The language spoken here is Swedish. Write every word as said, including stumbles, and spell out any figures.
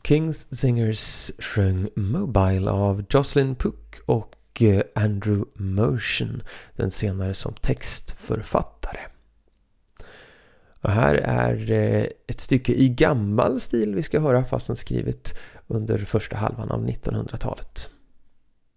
King's Singers sjöng Mobile av Jocelyn Puck och Andrew Motion, den senare som textförfattare. Och här är ett stycke i gammal stil vi ska höra, fastän skrivet under första halvan av nittonhundratalet.